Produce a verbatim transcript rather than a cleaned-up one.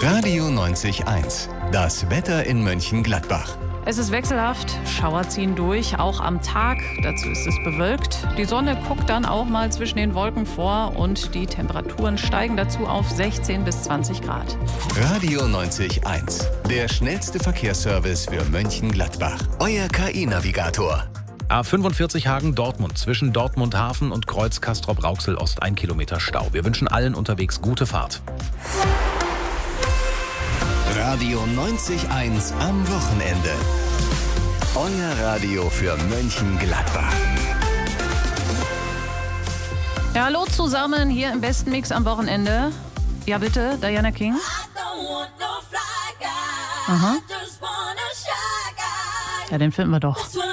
Radio neunzig eins. Das Wetter in Mönchengladbach. Es ist wechselhaft, Schauer ziehen durch, auch am Tag. Dazu ist es bewölkt. Die Sonne guckt dann auch mal zwischen den Wolken vor und die Temperaturen steigen dazu auf sechzehn bis zwanzig Grad. Radio neunzig eins. Der schnellste Verkehrsservice für Mönchengladbach. Euer K I-Navigator. A fünfundvierzig Hagen-Dortmund, zwischen Dortmund Hafen und Kreuz Castrop-Rauxel-Ost ein Kilometer Stau. Wir wünschen allen unterwegs gute Fahrt. Radio neunzig eins am Wochenende. Euer Radio für Mönchengladbach. Ja, hallo zusammen hier im besten Mix am Wochenende. Ja bitte, Diana King. Aha. Ja, den finden wir doch.